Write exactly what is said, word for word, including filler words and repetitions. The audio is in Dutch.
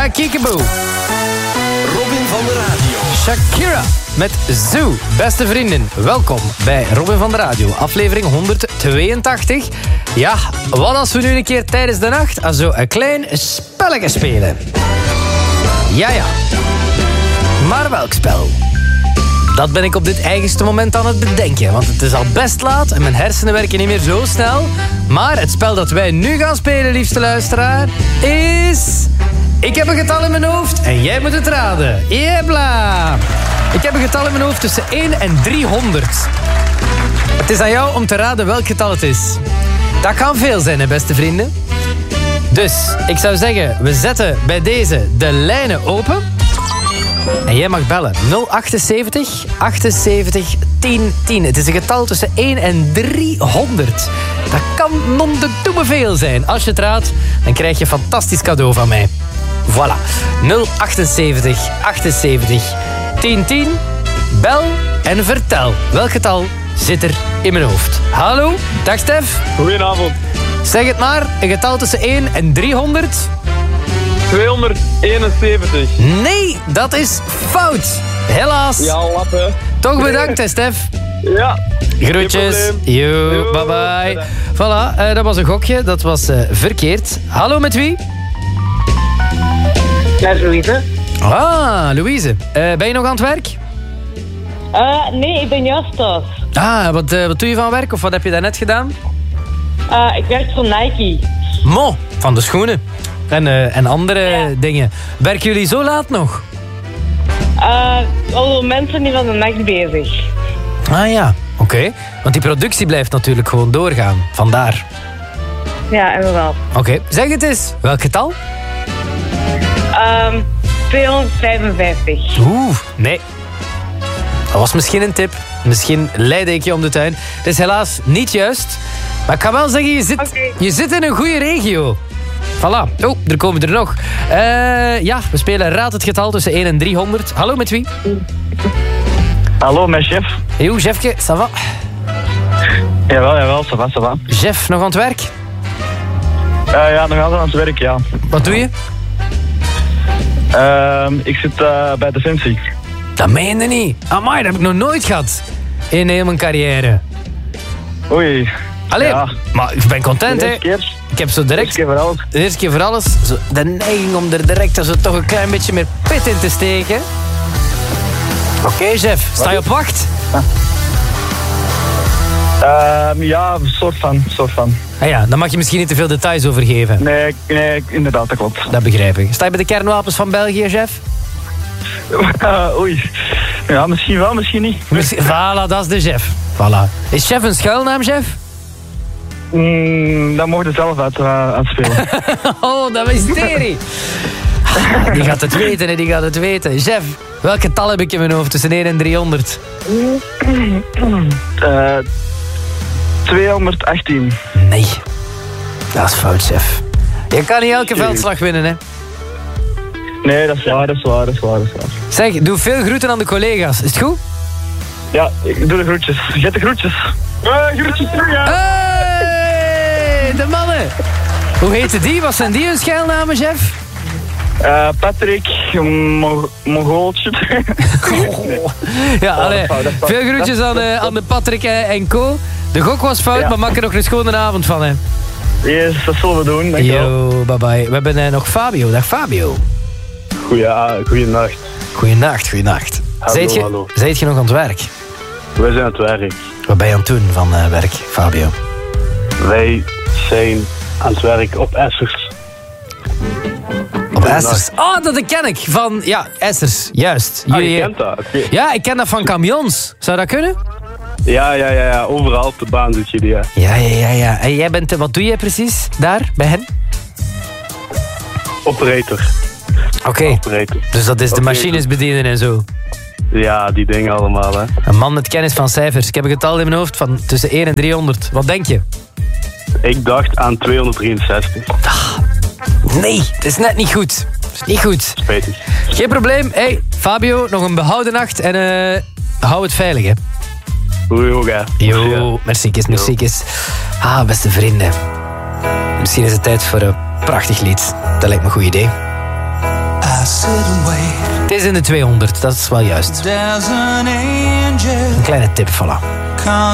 Ja, kiekeboe. Robin van de Radio. Shakira met Zoo. Beste vrienden, welkom bij Robin van de Radio. Aflevering honderdtweeëntachtig. Ja, wat als we nu een keer tijdens de nacht als zo een klein spelletje spelen? Ja, ja. Maar welk spel? Dat ben ik op dit eigenste moment aan het bedenken. Want het is al best laat en mijn hersenen werken niet meer zo snel. Maar het spel dat wij nu gaan spelen, liefste luisteraar, is... Ik heb een getal in mijn hoofd en jij moet het raden. Jebla! Ik heb een getal in mijn hoofd tussen één en driehonderd. Het is aan jou om te raden welk getal het is. Dat kan veel zijn, hè, beste vrienden. Dus, ik zou zeggen, we zetten bij deze de lijnen open. En jij mag bellen. nul achtenzeventig, achtenzeventig, tien, tien. Het is een getal tussen één en driehonderd. Dat kan non de domme veel zijn. Als je het raadt, dan krijg je een fantastisch cadeau van mij. Voilà. nul achtenzeventig, achtenzeventig, tien, tien. Bel en vertel. Welk getal zit er in mijn hoofd? Hallo? Dag Stef. Goedenavond. Zeg het maar. Een getal tussen één en driehonderd. tweehonderdeenenzeventig. Nee, dat is fout. Helaas. Ja, lappen. Toch bedankt, hè, Stef. Ja. Groetjes. Yo, Yo, bye bye. bedankt. Voilà, uh, dat was een gokje. Dat was uh, verkeerd. Hallo, met wie? Met Louise. Ah, Louise. Uh, ben je nog aan het werk? Uh, nee, ik ben juist thuis. Ah, wat, uh, wat doe je van werk? Of wat heb je daarnet gedaan? Uh, ik werk voor Nike. Mo, van de schoenen. En, uh, en andere Ja. dingen. Werken jullie zo laat nog? Uh, alle mensen die van de nacht bezig. Ah ja, oké. Okay. Want die productie blijft natuurlijk gewoon doorgaan. Vandaar. Ja, inderdaad. Oké, okay. Zeg het eens. Welk getal? Um, tweehonderdvijfenvijftig. Oeh, nee. Dat was misschien een tip. Misschien leidde ik je om de tuin. Het is helaas niet juist. Maar ik kan wel zeggen, je zit, Okay. je zit in een goede regio. Voilà. Oh, er komen er nog. Uh, ja, we spelen Raad het getal tussen één en driehonderd. Hallo, met wie? Hallo, mijn chef. Yo, chefke, ça va? Jawel, jawel, ça va, ça va. Chef, nog aan het werk? Uh, ja, nog altijd aan het werk, ja. Wat doe je? Uh, ik zit uh, bij Defensie. Dat meen je niet. Amai, dat heb ik nog nooit gehad. In heel mijn carrière. Oei. Allee, Ja. maar ik ben content, De hè. eerste keer. Ik heb zo De direct... eerste keer voor alles. De eerste keer voor alles, zo de neiging om er direct zo toch een klein beetje meer pit in te steken. Oké, okay, chef. Sta je op wacht? Uh, ja, een soort van, soort van. Ah ja, dan mag je misschien niet te veel details over geven. Nee, nee, inderdaad, dat klopt. Dat begrijp ik. Sta je bij de kernwapens van België, chef? Uh, oei. Ja, misschien wel, misschien niet. Misschien, voilà, dat is de chef. Voilà. Is chef een schuilnaam, chef? Mm, dat mocht je zelf uit, uh, uitspelen. Oh, dat mysterie. Ah, die gaat het weten, hè, die gaat het weten. Chef, welk getal heb ik in mijn hoofd tussen één en driehonderd? uh, tweehonderdachttien. Nee, dat is fout, chef. Je kan niet elke veldslag winnen, hè. Nee, dat is waar, dat is waar, dat is waar, dat is waar. Zeg, doe veel groeten aan de collega's. Is het goed? Ja, ik doe de groetjes. Zet de groetjes. Uh, groetjes terug, ja. Hey, de mannen. Hoe heten die? Wat zijn die hun schuilnamen, chef? Uh, Patrick, Mo- Mongooltje. Ja, allee, dat is fout, dat is fout. veel groetjes aan de, aan de Patrick en co. De gok was fout, Ja. maar maak er nog een schone avond van, hè. Yes, dat zullen we doen, dankjewel. Yo, bye bye. We hebben uh, nog Fabio. Dag Fabio. Goeie, goeienacht. Goeienacht, goeienacht. Hallo, Zijt je, hallo. zijt je nog aan het werk? Wij zijn aan het werk. Wat ben je aan het doen van uh, werk, Fabio? Wij zijn aan het werk op Essers. Op Essers. Oh, dat ken ik. Van, ja, Essers. Juist. Ah, je Jullie- kent dat? Oké. Ja, ik ken dat van camions. Zou dat kunnen? Ja, ja, ja, ja. Overal op de baan zit je die, ja. Ja, ja, ja, ja. En jij bent, wat doe jij precies daar, bij hen? Operator. Oké. Operator. Dus dat is de Oké, machines bedienen en zo. Ja, die dingen allemaal, hè. Een man met kennis van cijfers. Ik heb een getal in mijn hoofd van tussen één en driehonderd. Wat denk je? Ik dacht aan tweehonderddrieënzestig. Nee, het is net niet goed. Het is niet goed. Spijtig. Geen probleem. Hey, Fabio, nog een behouden nacht en uh, hou het veilig, hè. Goeie ook, hè. Yo, merciekes, merciekes. Ah, beste vrienden. Misschien is het tijd voor een prachtig lied. Dat lijkt me een goed idee. is in de tweehonderd, dat is wel juist. Een kleine tip, voilà.